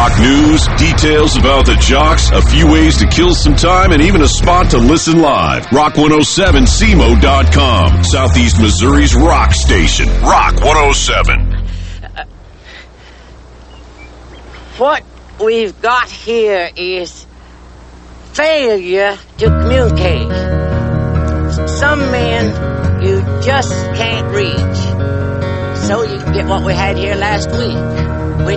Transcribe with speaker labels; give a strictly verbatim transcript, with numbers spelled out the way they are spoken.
Speaker 1: Rock news, details about the jocks, a few ways to kill some time, and even a spot to listen live. Rock one oh seven C M O dot com, Southeast Missouri's rock station. Rock one oh seven.
Speaker 2: Uh, what we've got here is failure to communicate. Some men you just can't reach. So you get what we had here last week.